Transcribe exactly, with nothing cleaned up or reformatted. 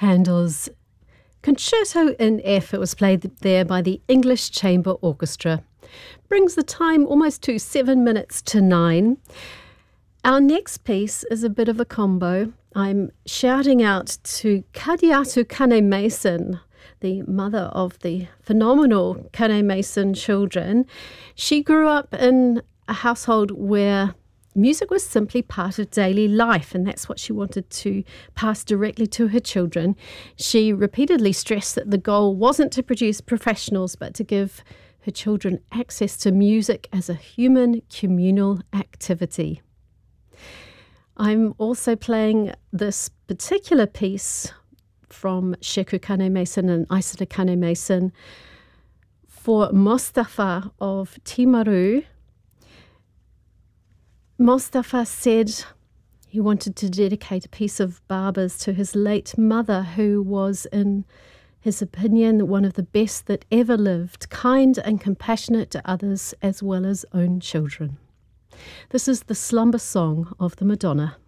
Handel's Concerto in F. It was played there by the English Chamber Orchestra. Brings the time almost to seven minutes to nine. Our next piece is a bit of a combo. I'm shouting out to Kadiatu Kane Mason, the mother of the phenomenal Kane Mason children. She grew up in a household where music was simply part of daily life, and that's what she wanted to pass directly to her children. She repeatedly stressed that the goal wasn't to produce professionals, but to give her children access to music as a human communal activity. I'm also playing this particular piece from Sheku Kane Mason and Aisata Kane Mason for Mustafa of Timaru. Mustafa said he wanted to dedicate a piece of Barber's to his late mother, who was, in his opinion, one of the best that ever lived, kind and compassionate to others as well as own children. This is the Slumber Song of the Madonna.